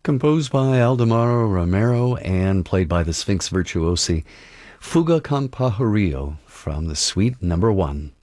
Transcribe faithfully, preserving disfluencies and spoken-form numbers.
composed by Aldemaro Romero and played by the Sphinx Virtuosi, Fuga con Pajarillo from the Suite Number One.